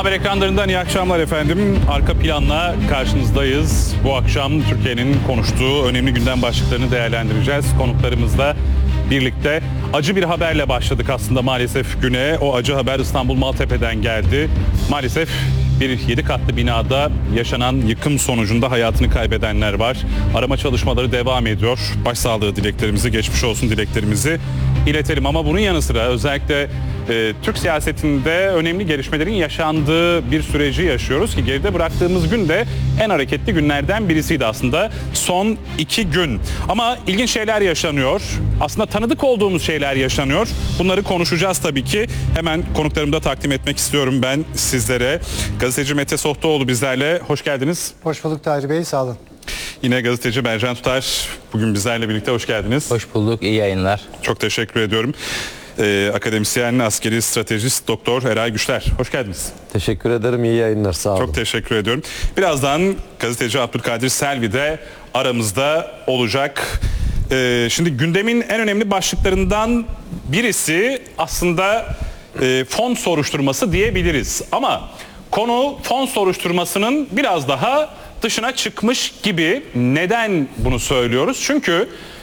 Haber ekranlarından iyi akşamlar efendim. Arka planla karşınızdayız. Bu akşam Türkiye'nin konuştuğu önemli gündem başlıklarını değerlendireceğiz. Konuklarımızla birlikte acı bir haberle başladık aslında maalesef güne. O acı haber İstanbul Maltepe'den geldi. Maalesef bir 7 katlı binada yaşanan yıkım sonucunda hayatını kaybedenler var. Arama çalışmaları devam ediyor. Başsağlığı dileklerimizi, geçmiş olsun dileklerimizi iletelim. Ama bunun yanı sıra özellikle Türk siyasetinde önemli gelişmelerin yaşandığı bir süreci yaşıyoruz ki geride bıraktığımız gün de en hareketli günlerden birisiydi aslında. Son 2 gün. Ama ilginç şeyler yaşanıyor. Aslında tanıdık olduğumuz şeyler yaşanıyor. Bunları konuşacağız tabii ki. Hemen konuklarımı da takdim etmek istiyorum ben sizlere. Gazeteci Mete Sohtoğlu bizlerle. Hoş geldiniz. Hoş bulduk Tahir Bey, sağ olun. Yine gazeteci Bercan Tutar bugün bizlerle birlikte, hoş geldiniz. Hoş bulduk, iyi yayınlar. Çok teşekkür ediyorum. Akademisyen, askeri stratejist Doktor Eray Güçler. Hoş geldiniz. Teşekkür ederim, iyi yayınlar, sağ olun. Çok teşekkür ediyorum. Birazdan gazeteci Abdülkadir Selvi de aramızda olacak. Şimdi gündemin en önemli başlıklarından birisi aslında fon soruşturması diyebiliriz. Ama konu fon soruşturmasının biraz daha dışına çıkmış gibi. Neden bunu söylüyoruz? Çünkü